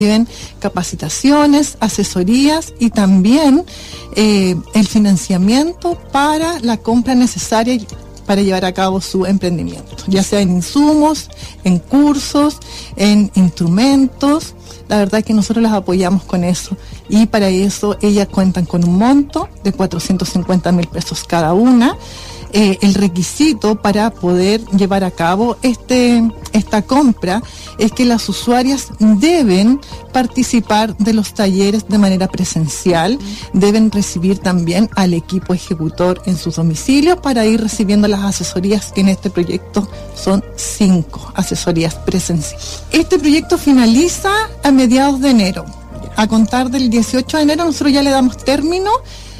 reciben capacitaciones, asesorías y también el financiamiento para la compra necesaria para llevar a cabo su emprendimiento, ya sea en insumos, en cursos, en instrumentos. La verdad es que nosotros las apoyamos con eso y para eso ellas cuentan con un monto de 450,000 pesos cada una. El requisito para poder llevar a cabo esta compra es que las usuarias deben participar de los talleres de manera presencial, deben recibir también al equipo ejecutor en sus domicilios para ir recibiendo las asesorías, que en este proyecto son 5 asesorías presenciales. Este proyecto finaliza a mediados de enero. A contar del 18 de enero nosotros ya le damos término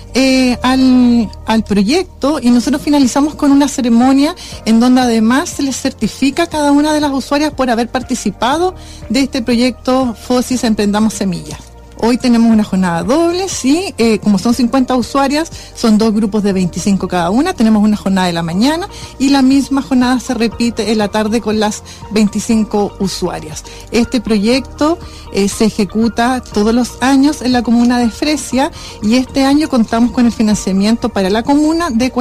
al proyecto y nosotros finalizamos con una ceremonia en donde además se les certifica a cada una de las usuarias por haber participado de este proyecto FOSIS Emprendamos Semillas. Hoy tenemos una jornada doble, sí, como son 50 usuarias, son 2 grupos de 25 cada una, tenemos una jornada de la mañana y la misma jornada se repite en la tarde con las 25 usuarias. Este proyecto se ejecuta todos los años en la comuna de Fresia y este año contamos con el financiamiento para la comuna de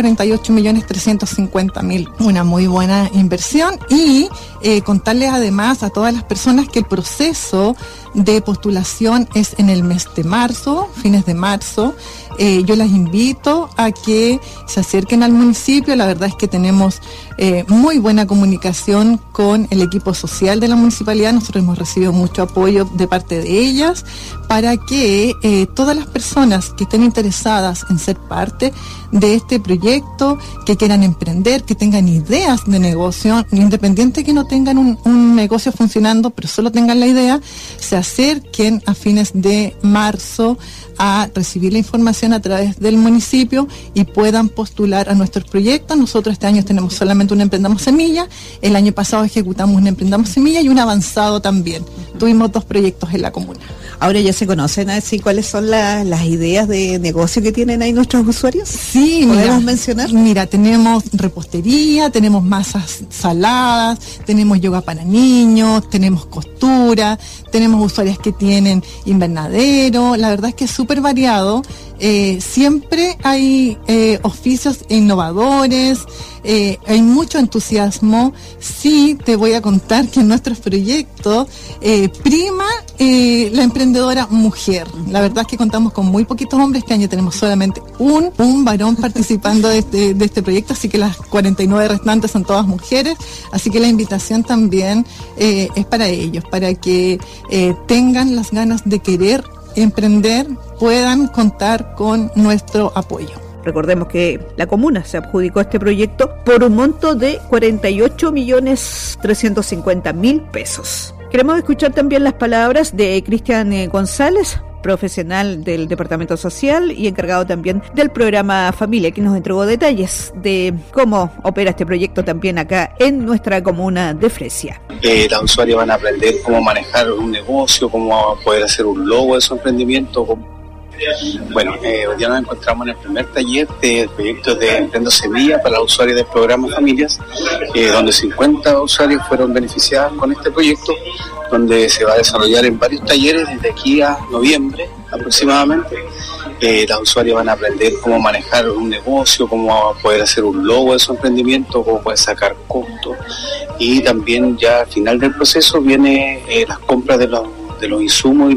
48.350.000. Una muy buena inversión y contarles además a todas las personas que el proceso de postulación es en el mes de marzo, fines de marzo. Yo las invito a que se acerquen al municipio. La verdad es que tenemos muy buena comunicación con el equipo social de la municipalidad. Nosotros hemos recibido mucho apoyo de parte de ellas para que todas las personas que estén interesadas en ser parte de este proyecto, que quieran emprender, que tengan ideas de negocio, independiente que no tengan un negocio funcionando, pero solo tengan la idea, se acerquen a fines de marzo a recibir la información a través del municipio y puedan postular a nuestros proyectos. Nosotros este año tenemos solamente un Emprendamos Semilla, el año pasado ejecutamos un Emprendamos Semilla y un avanzado también. Tuvimos 2 proyectos en la comuna. Ahora ya se conocen así cuáles son las ideas de negocio que tienen ahí nuestros usuarios. Sí, ¿podemos mencionar? Mira, tenemos repostería, tenemos masas saladas, tenemos yoga para niños, tenemos costura, tenemos usuarias que tienen invernadero. La verdad es que es súper variado. Siempre hay oficios innovadores, hay mucho entusiasmo. Sí, te voy a contar que en nuestros proyectos prima la emprendedora mujer. La verdad es que contamos con muy poquitos hombres. Este año tenemos solamente un varón participando de este proyecto, así que las 49 restantes son todas mujeres. Así que la invitación también es para ellos, para que tengan las ganas de querer emprender, puedan contar con nuestro apoyo. Recordemos que la comuna se adjudicó este proyecto por un monto de 48.350.000 pesos. Queremos escuchar también las palabras de Cristian González, profesional del Departamento Social y encargado también del programa Familia, que nos entregó detalles de cómo opera este proyecto también acá en nuestra comuna de Fresia. Las usuarias van a aprender cómo manejar un negocio, cómo poder hacer un logo de su emprendimiento. Bueno, hoy día nos encontramos en el primer taller del proyecto de Emprendo Semilla para los usuarios del programa Familias, donde 50 usuarios fueron beneficiados con este proyecto, donde se va a desarrollar en varios talleres desde aquí a noviembre aproximadamente. Las usuarias van a aprender cómo manejar un negocio, cómo poder hacer un logo de su emprendimiento, cómo poder sacar costos, y también ya al final del proceso viene las compras de los insumos y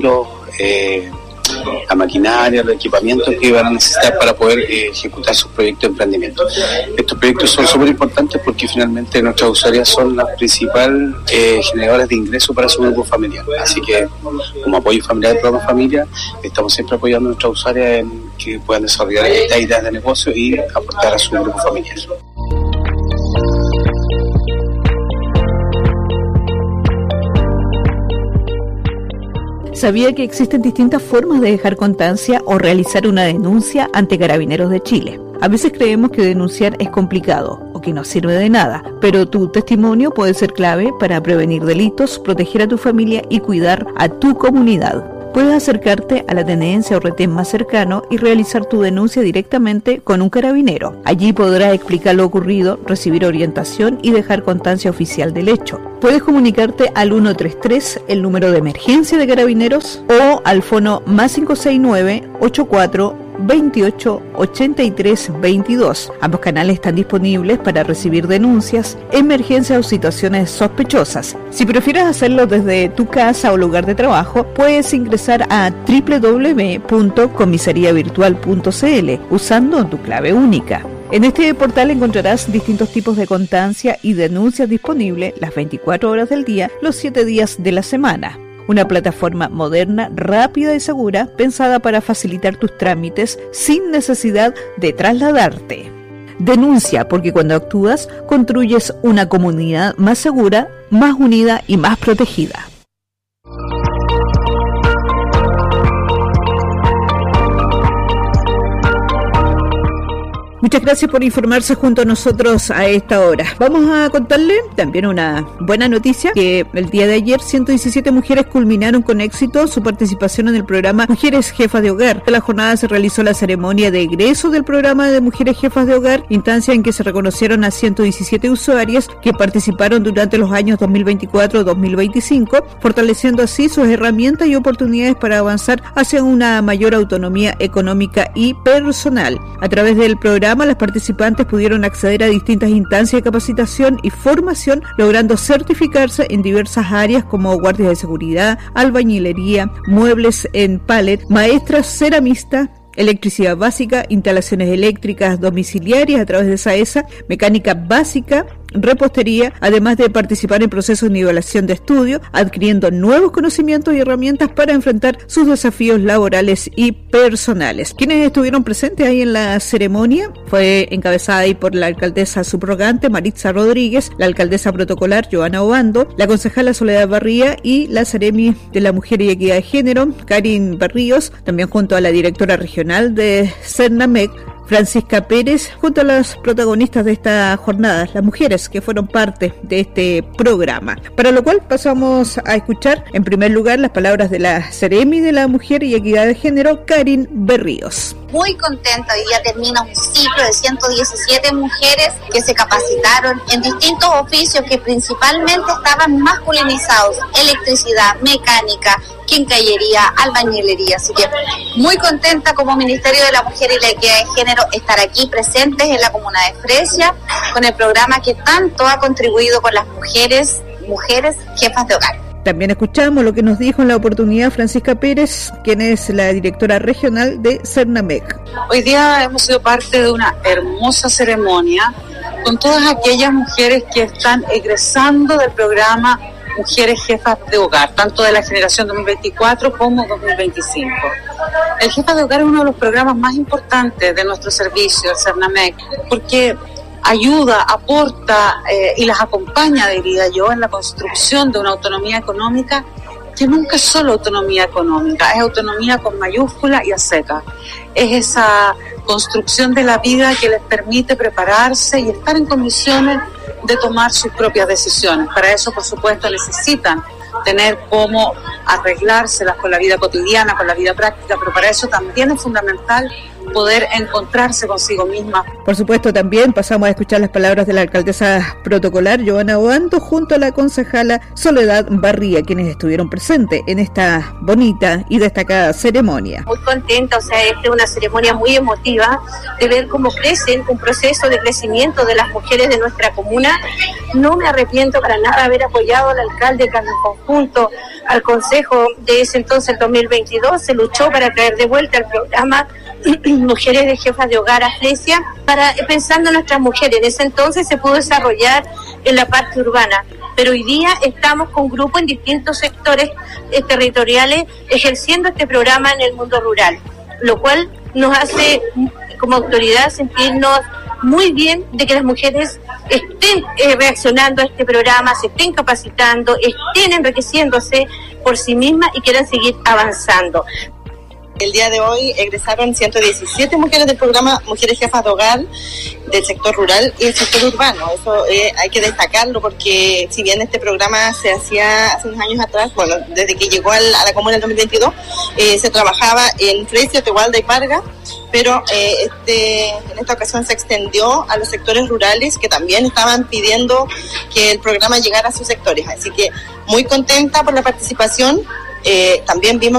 la maquinaria, los equipamientos que van a necesitar para poder ejecutar sus proyectos de emprendimiento. Estos proyectos son súper importantes porque finalmente nuestras usuarias son las principales generadoras de ingresos para su grupo familiar. Así que, como apoyo familiar del programa Familia, estamos siempre apoyando a nuestras usuarias en que puedan desarrollar estas ideas de negocio y aportar a su grupo familiar. ¿Sabía que existen distintas formas de dejar constancia o realizar una denuncia ante Carabineros de Chile? A veces creemos que denunciar es complicado o que no sirve de nada, pero tu testimonio puede ser clave para prevenir delitos, proteger a tu familia y cuidar a tu comunidad. puedes acercarte a la tenencia o retén más cercano y realizar tu denuncia directamente con un carabinero. Allí podrás explicar lo ocurrido, recibir orientación y dejar constancia oficial del hecho. Puedes comunicarte al 133, el número de emergencia de Carabineros, o al fono +569 84 28 83 22. Ambos canales están disponibles para recibir denuncias, emergencias o situaciones sospechosas. Si prefieres hacerlo desde tu casa o lugar de trabajo, puedes ingresar a www.comisariavirtual.cl usando tu clave única. En este portal encontrarás distintos tipos de constancia y denuncias disponibles las 24 horas del día, los 7 días de la semana. Una plataforma moderna, rápida y segura, pensada para facilitar tus trámites sin necesidad de trasladarte. Denuncia, porque cuando actúas, construyes una comunidad más segura, más unida y más protegida. Muchas gracias por informarse junto a nosotros a esta hora. Vamos a contarle también una buena noticia, que el día de ayer 117 mujeres culminaron con éxito su participación en el programa Mujeres Jefas de Hogar. En la jornada se realizó la ceremonia de egreso del programa de Mujeres Jefas de Hogar, instancia en que se reconocieron a 117 usuarias que participaron durante los años 2024-2025, fortaleciendo así sus herramientas y oportunidades para avanzar hacia una mayor autonomía económica y personal. A través del programa, las participantes pudieron acceder a distintas instancias de capacitación y formación, logrando certificarse en diversas áreas como guardias de seguridad, albañilería, muebles en pallet, maestras ceramistas, electricidad básica, instalaciones eléctricas domiciliarias a través de SAESA, mecánica básica, repostería, además de participar en procesos de nivelación de estudio, adquiriendo nuevos conocimientos y herramientas para enfrentar sus desafíos laborales y personales. Quienes estuvieron presentes ahí en la ceremonia fue encabezada ahí por la alcaldesa subrogante Maritza Rodríguez, la alcaldesa protocolar Joana Obando, la concejala Soledad Barría y la Seremi de la Mujer y Equidad de Género, Karin Berríos, también junto a la directora regional de Cernamec, Francisca Pérez, junto a las protagonistas de esta jornada, las mujeres que fueron parte de este programa. Para lo cual pasamos a escuchar en primer lugar las palabras de la Seremi de la Mujer y Equidad de Género, Karin Berríos. Muy contenta, hoy día termina un ciclo de 117 mujeres que se capacitaron en distintos oficios que principalmente estaban masculinizados: electricidad, mecánica, quincallería, albañilería. Así que muy contenta como Ministerio de la Mujer y la Equidad de Género estar aquí presentes en la comuna de Fresia con el programa que tanto ha contribuido con las mujeres jefas de hogar. También escuchamos lo que nos dijo en la oportunidad Francisca Pérez, quien es la directora regional de Cernamec. Hoy día hemos sido parte de una hermosa ceremonia con todas aquellas mujeres que están egresando del programa Mujeres Jefas de Hogar, tanto de la generación 2024 como 2025. El Jefa de Hogar es uno de los programas más importantes de nuestro servicio, el Cernamec, porque ayuda, aporta y las acompaña, diría yo, en la construcción de una autonomía económica que nunca es solo autonomía económica, es autonomía con mayúscula y a seca. Es esa construcción de la vida que les permite prepararse y estar en condiciones de tomar sus propias decisiones. Para eso, por supuesto, necesitan tener cómo arreglárselas con la vida cotidiana, con la vida práctica, pero para eso también es fundamental poder encontrarse consigo misma. Por supuesto, también pasamos a escuchar las palabras de la alcaldesa protocolar Joana Obando junto a la concejala Soledad Barría, quienes estuvieron presentes en esta bonita y destacada ceremonia. Muy contenta, esta es una ceremonia muy emotiva de ver cómo crecen, un proceso de crecimiento de las mujeres de nuestra comuna. No me arrepiento para nada haber apoyado al alcalde que en conjunto al consejo de ese entonces, el 2022, se luchó para traer de vuelta el programa Mujeres de Jefas de Hogar a Fresia, pensando en nuestras mujeres. En ese entonces se pudo desarrollar en la parte urbana, pero hoy día estamos con grupos en distintos sectores territoriales ejerciendo este programa en el mundo rural, lo cual nos hace como autoridad sentirnos muy bien de que las mujeres estén reaccionando a este programa, se estén capacitando, estén enriqueciéndose por sí mismas y quieran seguir avanzando. El día de hoy egresaron 117 mujeres del programa Mujeres Jefas de Hogar del sector rural y el sector urbano. Eso hay que destacarlo porque si bien este programa se hacía hace unos años atrás, bueno, desde que llegó a la comuna en 2022, se trabajaba en Fresia, Tegualda y Parga, pero en esta ocasión se extendió a los sectores rurales que también estaban pidiendo que el programa llegara a sus sectores. Así que muy contenta por la participación. También vimos